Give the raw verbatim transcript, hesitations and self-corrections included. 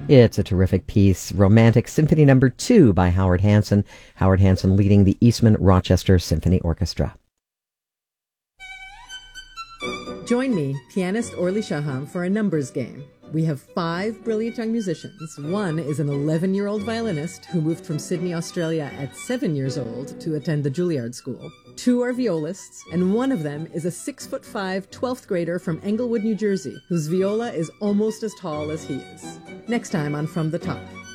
It's a terrific piece, Romantic Symphony Number Two by Howard Hanson. Howard Hanson leading the Eastman Rochester Symphony Orchestra. Join me, pianist Orly Shaham, for a numbers game. We have five brilliant young musicians. One is an eleven-year-old violinist who moved from Sydney, Australia at seven years old to attend the Juilliard School. Two are violists, and one of them is a six-foot-five twelfth grader from Englewood, New Jersey, whose viola is almost as tall as he is. Next time on From the Top.